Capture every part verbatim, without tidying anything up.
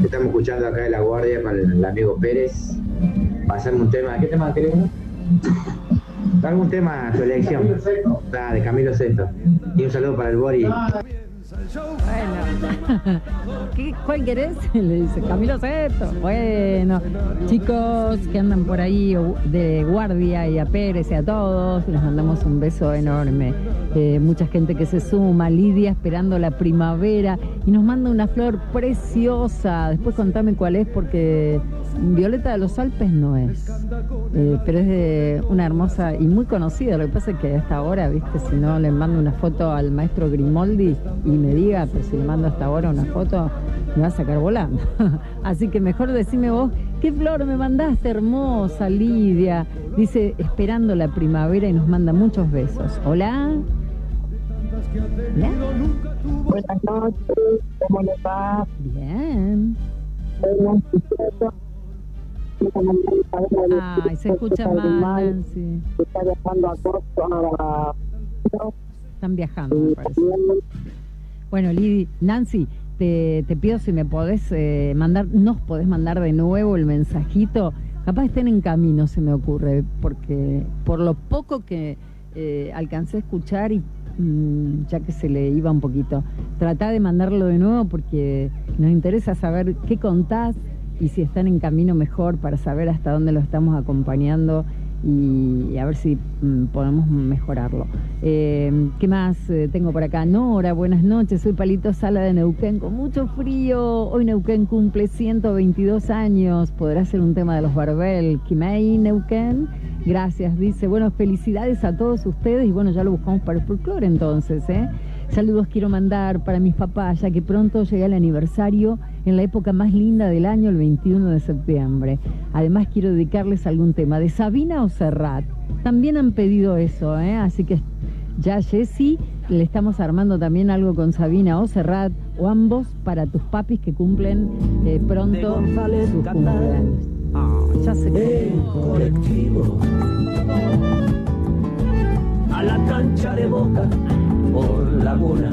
estamos escuchando acá de La Guardia para el, el amigo Pérez. Pasarme un tema. ¿Qué tema queremos? Algún tema a tu elección. Ah, de Camilo Sesto. Y un saludo para el Bori. Bueno, ¿Qué, ¿cuál querés? Le dice Camilo Sesto. Bueno, chicos que andan por ahí de guardia y a Pérez y a todos, les mandamos un beso enorme. Eh, mucha gente que se suma, Lidia esperando la primavera y nos manda una flor preciosa. Después contame cuál es, porque Violeta de los Alpes no es, eh, pero es de una hermosa y muy conocida. Lo que pasa es que hasta ahora, viste, si no le mando una foto al maestro Grimoldi y me diga, pero si le mando hasta ahora una foto, me va a sacar volando. Así que mejor decime vos, ¿qué flor me mandaste? Hermosa, Lidia. Dice, esperando la primavera, y nos manda muchos besos. Hola. ¿Hola? Buenas noches, ¿cómo les va? Bien. Ay, se escucha mal, sí. Está viajando a Costa. Están viajando, me parece. Bueno, Lidia, Nancy, te, te pido si me podés eh, mandar, nos podés mandar de nuevo el mensajito. Capaz estén en camino, se me ocurre, porque por lo poco que eh, alcancé a escuchar y mmm, ya que se le iba un poquito, tratá de mandarlo de nuevo porque nos interesa saber qué contás y si están en camino mejor para saber hasta dónde lo estamos acompañando y, y a ver si mmm, podemos mejorarlo. Eh, ¿Qué más eh, tengo por acá? Nora, buenas noches, soy Palito Sala de Neuquén con mucho frío. Hoy Neuquén cumple ciento veintidós años. ¿Podrá ser un tema de los Barbel? Kimei, Neuquén. Gracias, dice. Bueno, felicidades a todos ustedes y bueno, ya lo buscamos para el folclore entonces, ¿eh? Saludos quiero mandar para mis papás, ya que pronto llega el aniversario en la época más linda del año, el veintiuno de septiembre. Además quiero dedicarles algún tema de Sabina o Serrat. También han pedido eso, ¿eh? Así que ya, Jessy, le estamos armando también algo con Sabina o Serrat, o ambos para tus papis que cumplen eh, pronto sus cumpleaños. Ah, ya se el colectivo a la cancha de Boca por Laguna.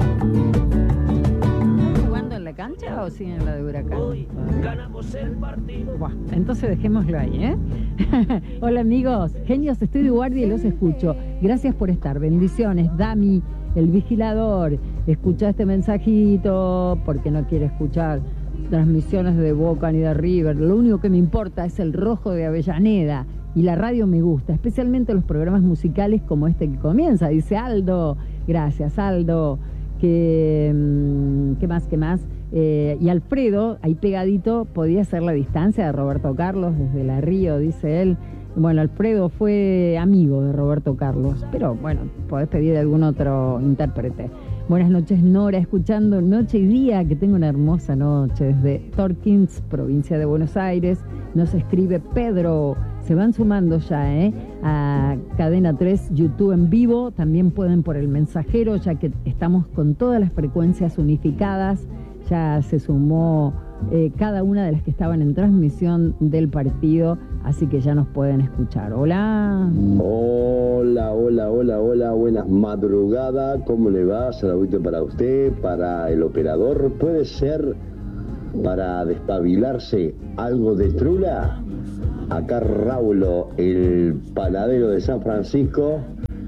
¿Están jugando en la cancha o siguen en la de Huracán? Hoy ganamos el partido. Buah, entonces dejémoslo ahí, ¿eh? Hola amigos, genios, estoy de guardia y los escucho. Gracias por estar, bendiciones. Dami, el vigilador, escucha este mensajito porque no quiere escuchar transmisiones de Boca ni de River. Lo único que me importa es el rojo de Avellaneda y la radio me gusta, especialmente los programas musicales como este que comienza, dice Aldo. Gracias, Aldo. Que, ¿Qué más? ¿Qué más? Eh, y Alfredo, ahí pegadito, podía ser la distancia de Roberto Carlos desde La Río, dice él. Bueno, Alfredo fue amigo de Roberto Carlos, pero bueno, podés pedir de algún otro intérprete. Buenas noches, Nora, escuchando Noche y Día, que tengo una hermosa noche desde Torkins, provincia de Buenos Aires. Nos escribe Pedro. Se van sumando ya, ¿eh? A Cadena tres, YouTube en vivo. También pueden por el mensajero, ya que estamos con todas las frecuencias unificadas. Ya se sumó eh, cada una de las que estaban en transmisión del partido, así que ya nos pueden escuchar. Hola. Hola, hola, hola, hola, buenas madrugadas. ¿Cómo le va? Saludito para usted, para el operador. ¿Puede ser para despabilarse algo de Trula? Acá Raulo, el panadero de San Francisco.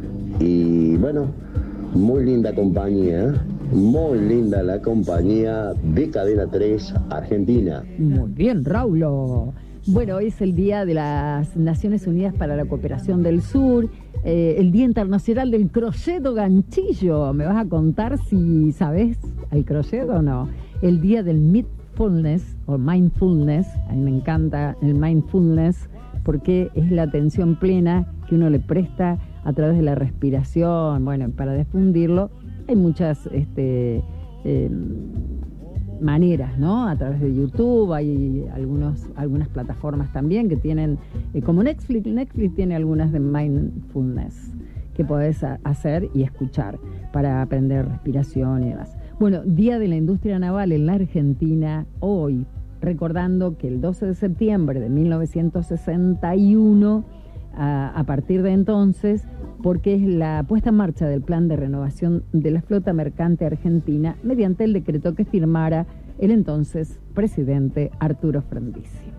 Y bueno, muy linda compañía, ¿eh? Muy linda la compañía de Cadena tres Argentina. Muy bien, Raulo. Bueno, hoy es el Día de las Naciones Unidas para la Cooperación del Sur, eh, el Día Internacional del Crochet o Ganchillo. ¿Me vas a contar si sabes al crochet o no? El Día del Mindfulness o Mindfulness. A mí me encanta el Mindfulness porque es la atención plena que uno le presta a través de la respiración. Bueno, para difundirlo hay muchas este, eh, maneras, ¿no? A través de YouTube hay algunos, algunas plataformas también que tienen, eh, como Netflix, Netflix tiene algunas de mindfulness que podés a, hacer y escuchar para aprender respiración y demás. Bueno, Día de la Industria Naval en la Argentina, hoy, recordando que el doce de septiembre de mil novecientos sesenta y uno, a, a partir de entonces, porque es la puesta en marcha del plan de renovación de la flota mercante argentina mediante el decreto que firmara el entonces presidente Arturo Frondizi.